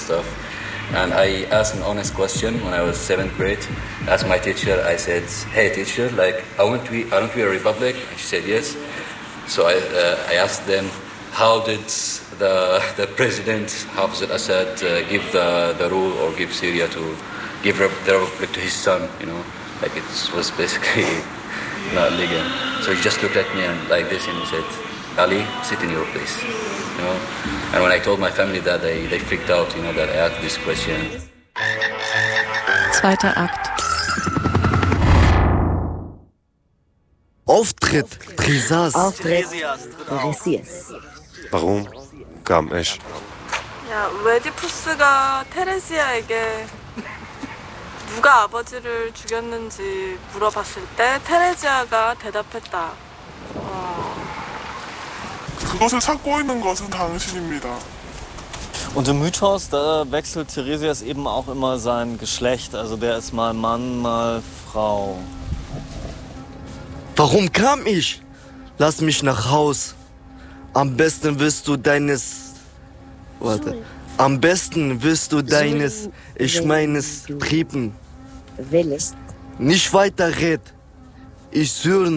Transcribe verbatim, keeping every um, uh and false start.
stuff. And I asked an honest question when I was seventh grade. I asked my teacher, I said, hey teacher, like, aren't we, aren't we a republic? And she said yes. So I, uh, I asked them, how did the, the president, Hafez al-Assad, uh, give the, the rule or give Syria to, give the republic to his son, you know? Like it was basically not legal. So he just looked at me and like this and he said, Ali, sit in your place. You know? And when I told my family that, they, they freaked out, you know, that I asked this question. Zweiter Akt. Auftritt, Trisaz. Auftritt, Theresias. Warum kam ich? 야, 웨디푸스가 테레지아에게 누가 아버지를 죽였는지 물어봤을 때 테레지아가 대답했다. 어. 그것을 찾고 있는 것은 당신입니다. Und im Mythos, da wechselt Theresias eben auch immer sein Geschlecht. Also der ist mal Mann, mal Frau. Warum kam ich? Lass mich nach Haus. Am besten wirst du deines... Warte. Am besten wirst du deines, ich meines Trieben. Nicht weiter red. Ich söhne.